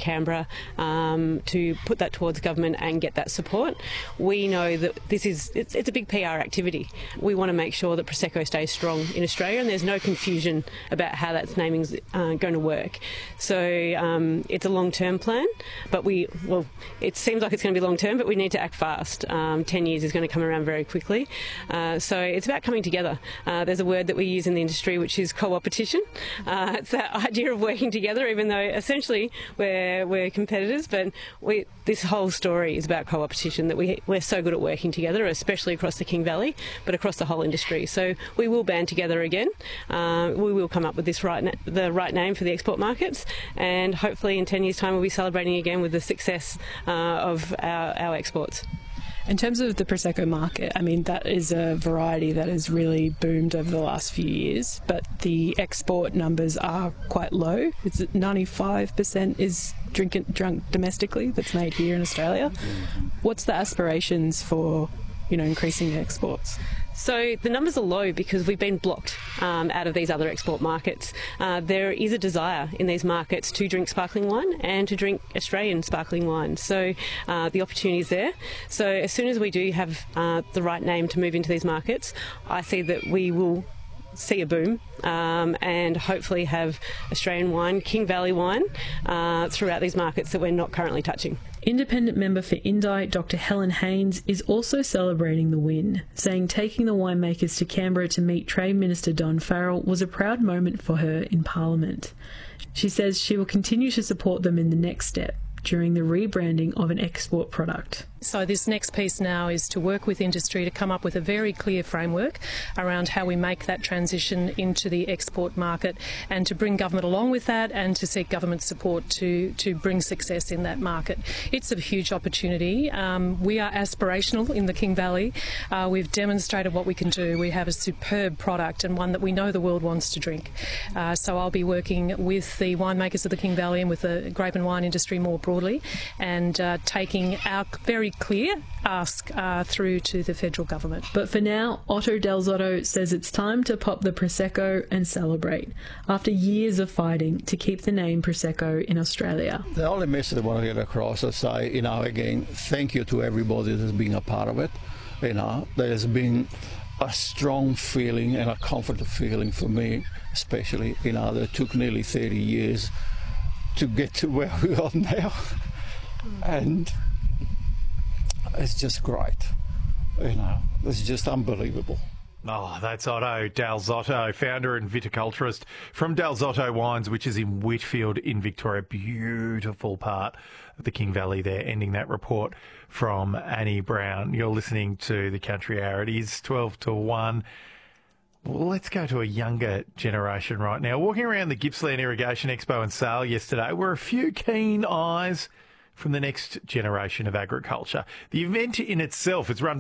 Canberra to put that towards government and get that support. We know that it's a big PR activity. We want to make sure that Prosecco stays strong in Australia, and there's no confusion about how that naming's going to work. So it's a long-term plan, but it seems like it's going to be long-term, but we need to act fast. 10 years is going to come around very quickly. So it's about coming together. There's a word that we use in the industry which is co-opetition. It's that idea of working together, even though essentially we're competitors, but this whole story is about co-opetition, that we're so good at working together, especially across the King Valley, but across the whole industry. So we will band together again. We will come up with the right name for the export markets, and hopefully in 10 years' time we'll be celebrating again with the success of our exports. In terms of the Prosecco market, I mean, that is a variety that has really boomed over the last few years, but the export numbers are quite low. It's 95% is drunk domestically that's made here in Australia. What's the aspirations for, increasing the exports? So the numbers are low because we've been blocked out of these other export markets. There is a desire in these markets to drink sparkling wine and to drink Australian sparkling wine. So the opportunity is there. So as soon as we do have the right name to move into these markets, I see that we will see a boom and hopefully have Australian wine, King Valley wine, throughout these markets that we're not currently touching. Independent member for Indi, Dr Helen Haynes, is also celebrating the win, saying taking the winemakers to Canberra to meet Trade Minister Don Farrell was a proud moment for her in Parliament. She says she will continue to support them in the next step during the rebranding of an export product. So this next piece now is to work with industry to come up with a very clear framework around how we make that transition into the export market, and to bring government along with that, and to seek government support to bring success in that market. It's a huge opportunity. We are aspirational in the King Valley. We've demonstrated what we can do. We have a superb product, and one that we know the world wants to drink. So I'll be working with the winemakers of the King Valley and with the grape and wine industry more broadly, and taking our very clear ask through to the federal government. But for now, Otto Del Zotto says it's time to pop the Prosecco and celebrate, after years of fighting to keep the name Prosecco in Australia. The only message I want to get across is say, again, thank you to everybody that's been a part of it. There's been a strong feeling and a comfortable feeling for me, especially, that it took nearly 30 years to get to where we are now. And it's just great. It's just unbelievable. Oh, that's Otto Del Zotto, founder and viticulturist from Del Zotto Wines, which is in Whitfield in Victoria. Beautiful part of the King Valley there. Ending that report from Annie Brown. You're listening to the Country Hour. It is 12 to 1. Well, let's go to a younger generation right now. Walking around the Gippsland Irrigation Expo and Sale yesterday were a few keen eyes from the next generation of agriculture. The event in itself is run